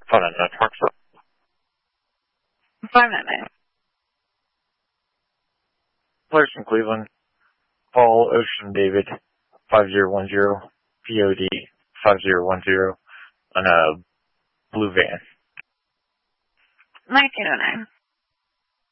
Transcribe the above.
Phone and network. 599. Players from Cleveland. Paul Ocean David 5010 POD 5010 on a blue van. 1909.